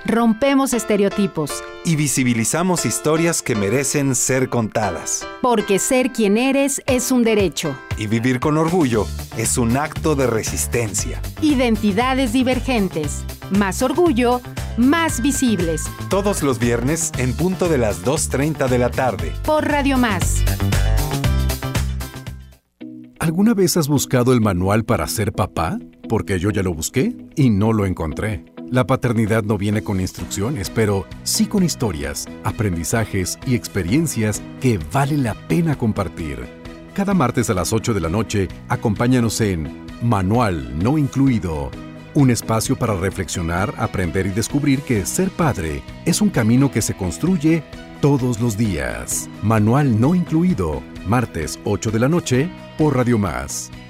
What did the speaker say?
Rompemos estereotipos. Y visibilizamos historias que merecen ser contadas. Porque ser quien eres es un derecho. Y vivir con orgullo es un acto de resistencia. Identidades divergentes. Más orgullo, más visibles. Todos los viernes en punto de las 2:30 de la tarde. Por Radio Más. ¿Alguna vez has buscado el manual para ser papá? Porque yo ya lo busqué y no lo encontré. La paternidad no viene con instrucciones, pero sí con historias, aprendizajes y experiencias que vale la pena compartir. Cada martes a las 8 de la noche, acompáñanos en Manual No Incluido. Un espacio para reflexionar, aprender y descubrir que ser padre es un camino que se construye todos los días. Manual No Incluido, martes 8 de la noche, por Radio Más.